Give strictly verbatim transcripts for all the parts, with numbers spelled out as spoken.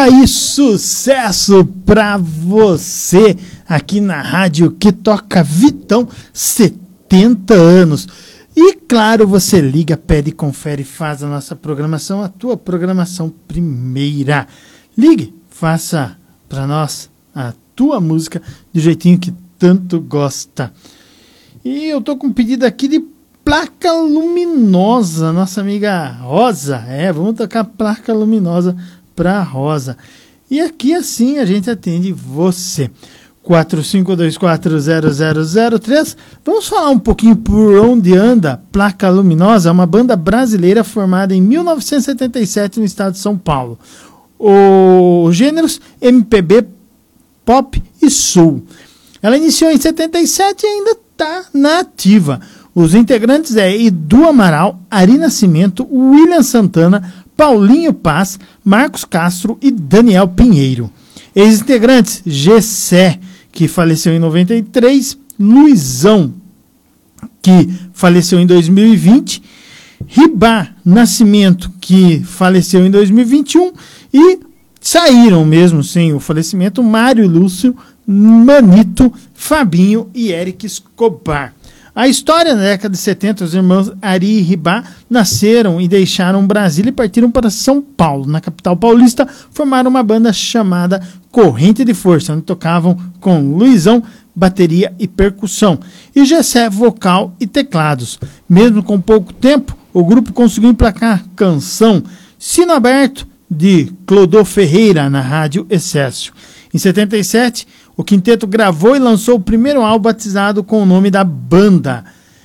Tá aí, sucesso pra você aqui na rádio que toca Vitão, setenta anos. E claro, você liga, pede, confere, faz a nossa programação, a tua programação primeira. Ligue, faça pra nós a tua música do jeitinho que tanto gosta. E eu tô com um pedido aqui de Placa Luminosa, nossa amiga Rosa. É, vamos tocar Placa Luminosa pra Rosa. E aqui assim a gente atende você. quatro cinco dois quatro zero zero zero três. Vamos falar um pouquinho por onde anda Placa Luminosa, uma banda brasileira formada em mil novecentos e setenta e sete no estado de São Paulo. Os gêneros M P B, pop e soul. Ela iniciou em setenta e sete e ainda está na ativa. Os integrantes é Edu Amaral, Ari Nascimento, William Santana, Paulinho Paz, Marcos Castro e Daniel Pinheiro. Ex-integrantes, Gessé, que faleceu em noventa e três, Luizão, que faleceu em dois mil e vinte, Ribá Nascimento, que faleceu em dois mil e vinte e um, e saíram mesmo sem o falecimento, Mário Lúcio, Manito, Fabinho e Eric Escobar. A história, na década de setenta, os irmãos Ari e Ribá nasceram e deixaram Brasília e partiram para São Paulo. Na capital paulista, formaram uma banda chamada Corrente de Força, onde tocavam com Luizão, bateria e percussão, e Gessé, vocal e teclados. Mesmo com pouco tempo, o grupo conseguiu emplacar canção Sino Aberto, de Clodô Ferreira, na Rádio Excesso. Em setenta e sete, o quinteto gravou e lançou o primeiro álbum batizado com o nome da banda.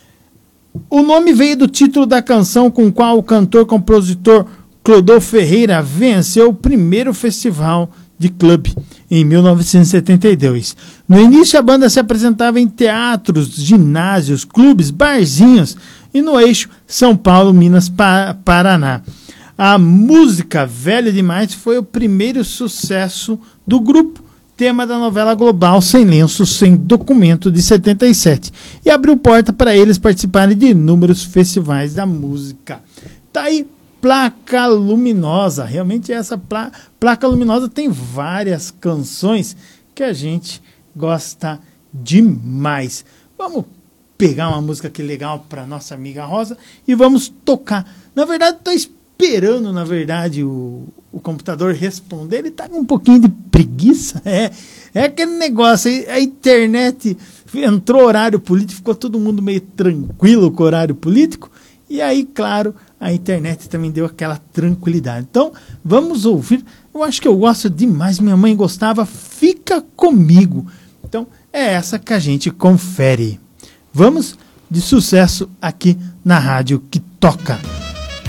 O nome veio do título da canção com o qual o cantor-compositor Clodô Ferreira venceu o primeiro festival de clube em mil novecentos e setenta e dois. No início, a banda se apresentava em teatros, ginásios, clubes, barzinhos e no eixo São Paulo, Minas, Paraná. A música Velho Demais foi o primeiro sucesso do grupo, tema da novela global Sem Lenço, Sem Documento, de setenta e sete, e abriu porta para eles participarem de inúmeros festivais da música. Tá aí Placa Luminosa. Realmente essa pla- Placa Luminosa tem várias canções que a gente gosta demais. Vamos pegar uma música aqui legal para nossa amiga Rosa e vamos tocar. Na verdade, estou esperando, na verdade, o, o computador responder. Ele tá com um pouquinho de preguiça. É, é aquele negócio, a internet entrou horário político, ficou todo mundo meio tranquilo com o horário político, e aí, claro, a internet também deu aquela tranquilidade. Então, vamos ouvir. Eu acho que eu gosto demais, minha mãe gostava, Fica Comigo. Então, é essa que a gente confere. Vamos de sucesso aqui na rádio que toca.